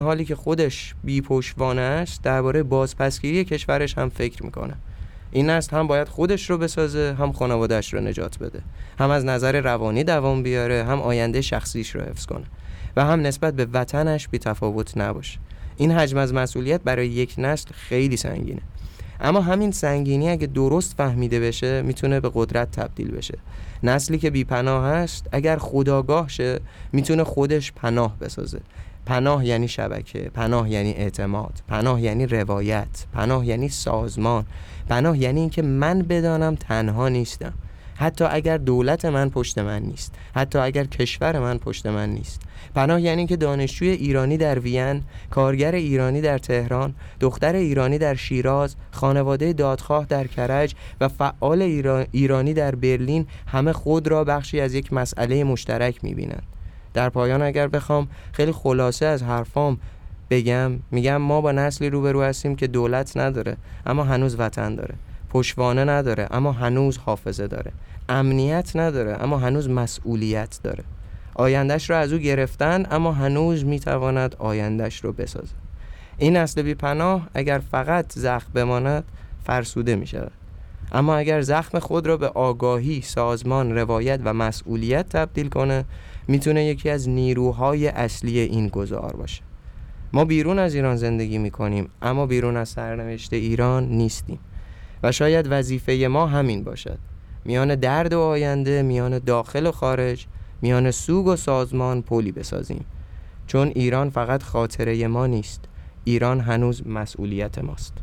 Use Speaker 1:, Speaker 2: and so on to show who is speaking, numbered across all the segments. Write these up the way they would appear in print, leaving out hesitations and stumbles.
Speaker 1: حالی که خودش بی پشتوانه است درباره بازپسگیری کشورش هم فکر میکنه. این نسل هم باید خودش رو بسازه، هم خانواده‌اش رو نجات بده، هم از نظر روانی دوام بیاره، هم آینده شخصیش رو حفظ کنه و هم نسبت به وطنش بی تفاوت نباشه. این حجم از مسئولیت برای یک نسل خیلی سنگینه، اما همین سنگینی اگه درست فهمیده بشه میتونه به قدرت تبدیل بشه. نسلی که بی پناه هست اگر خودآگاه شه میتونه خودش پناه بسازه. پناه یعنی شبکه، پناه یعنی اعتماد، پناه یعنی روایت، پناه یعنی سازمان، پناه یعنی اینکه من بدانم تنها نیستم، حتی اگر دولت من پشت من نیست، حتی اگر کشور من پشت من نیست. پناه یعنی که دانشجوی ایرانی در وین، کارگر ایرانی در تهران، دختر ایرانی در شیراز، خانواده دادخواه در کرج و فعال ایرانی در برلین همه خود را بخشی از یک مسئله مشترک می‌بینند. در پایان اگر بخوام خیلی خلاصه از حرفام میگم ما با نسلی روبرو هستیم که دولت نداره اما هنوز وطن داره، پشتوانه نداره اما هنوز حافظه داره، امنیت نداره اما هنوز مسئولیت داره، آیندهش رو از او گرفتن اما هنوز میتواند آیندهش رو بسازه. این نسل بی پناه اگر فقط زخم بماند فرسوده میشود، اما اگر زخم خود را به آگاهی، سازمان، روایت و مسئولیت تبدیل کنه میتونه یکی از نیروهای اصلی این گذار باشه. ما بیرون از ایران زندگی میکنیم اما بیرون از سرنوشت ایران نیستیم و شاید وظیفه ما همین باشد، میان درد و آینده، میان داخل و خارج، میان سوگ و سازمان پلی بسازیم، چون ایران فقط خاطره ما نیست، ایران هنوز مسئولیت ماست.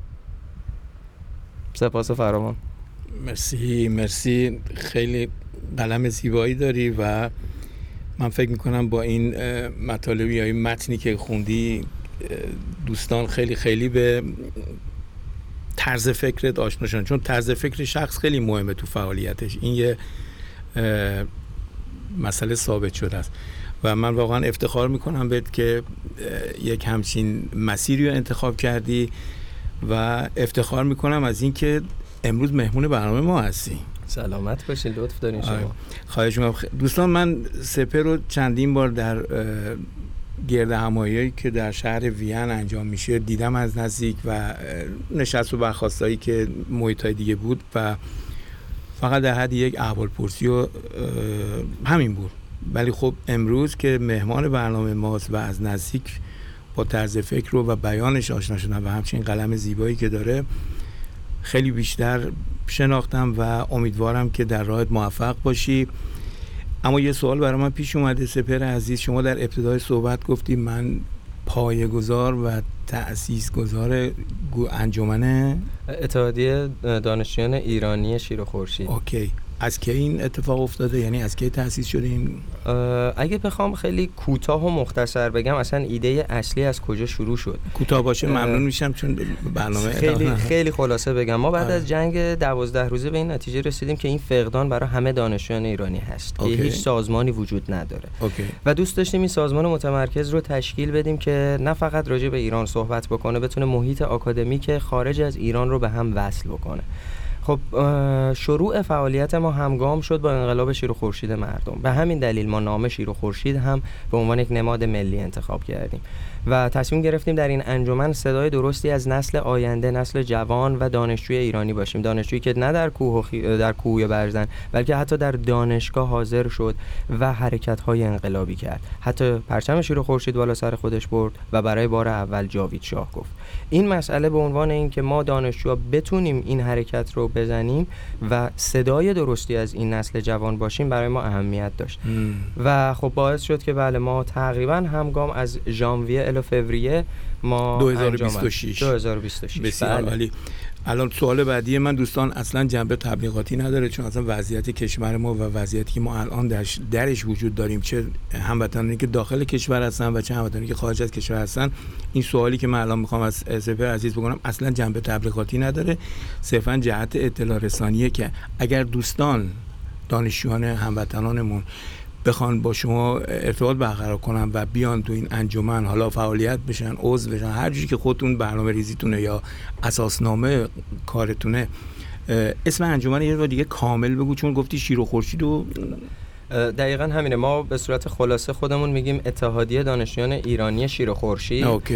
Speaker 1: سپاس فراوان.
Speaker 2: مرسی، خیلی قلم زیبایی داری و من فکر میکنم با این مطالبی یا این متنی که خوندی دوستان خیلی به طرز فکرت آشنا شدن، چون طرز فکر شخص خیلی مهمه تو فعالیتش. این یه مسئله ثابت شده است و من واقعا افتخار میکنم بهت که یک همچین مسیری رو انتخاب کردی و افتخار میکنم از این که امروز مهمون برنامه ما هستی.
Speaker 1: سلامت باشین، لطف دارین شما.
Speaker 2: خواهش می‌کنم. دوستان من سپر رو چندین بار در گرد همایی‌هایی که در شهر وین انجام میشه دیدم از نزدیک و نشست و برخاستایی که محیطای دیگه بود و فقط در حد یک احوالپرسی و همین بود. ولی خب امروز که مهمان برنامه ماست و از نزدیک با طرز فکر رو و بیانش آشنا شدم و همچنین قلم زیبایی که داره خیلی بیشتر شناختم و امیدوارم که در راهت موفق باشی. اما یه سوال برای من پیش اومده سپر عزیز، شما در ابتدای صحبت گفتی من پایه‌گذار و تأسیس‌گذار انجمن
Speaker 1: اتحادیه دانشجویان ایرانی شیر و خورشید.
Speaker 2: اوکی. از کی این اتفاق افتاده؟ یعنی از کی تأسیس شده این؟
Speaker 1: اگه بخوام خیلی کوتاه و مختصر بگم اصلا ایده اصلی از کجا شروع شد،
Speaker 2: کوتاه باشه ممنون میشم چون برنامه
Speaker 1: خیلی خلاصه بگم. ما بعد از جنگ 12 روزه به این نتیجه رسیدیم که این فقدان برای همه دانشجویان ایرانی هست که هیچ سازمانی وجود نداره و دوست داشتیم این سازمان متمرکز رو تشکیل بدیم که نه فقط راجع به ایران صحبت بکنه، بتونه محیط آکادمیک خارج از ایران رو به هم وصل بکنه. خب شروع فعالیت ما همگام شد با انقلاب شیر و خورشید مردم. به همین دلیل ما نام شیر و خورشید هم به عنوان یک نماد ملی انتخاب کردیم و تصمیم گرفتیم در این انجمن صدای درستی از نسل آینده، نسل جوان و دانشجوی ایرانی باشیم. دانشجویی که نه در کوه برزن بلکه حتی در دانشگاه حاضر شد و حرکت‌های انقلابی کرد، حتی پرچم شیر و خورشید بالا سر خودش برد و برای بار اول جاوید شاه گفت. این مسئله به عنوان این که ما دانشجوها بتونیم این حرکت رو بزنیم و صدای درستی از این نسل جوان باشیم برای ما اهمیت داشت و خب باعث شد که بله ما تقریبا همگام از ژانویه الی فوریه ما 2026
Speaker 2: بسیار عالی. الان سوال بعدی من دوستان اصلا جنبه تبلیغاتی نداره، چون اصلا وضعیت کشور ما و وضعیتی که ما الان درش وجود داریم، چه هموطنانی که داخل کشور هستن و چه هموطنانی که خارج از کشور هستن، این سوالی که من الان میخوام از سپر عزیز بکنم اصلا جنبه تبلیغاتی نداره، صرفا جهت اطلاع رسانیه که اگر دوستان دانشجویان هموطنانمون بخوان با شما ارتباط برقرار کنن و بیان تو این انجمن، حالا فعالیت بشن، عضو بشن، هر جوری که خودتون برنامه ریزیتونه یا اساسنامه کارتونه، اسم انجمن یه بار دیگه کامل بگو، چون گفتی شیر و خورشید و
Speaker 1: دقیقاً همینه. ما به صورت خلاصه خودمون میگیم اتحادیه دانشجویان ایرانی شیر و خورشید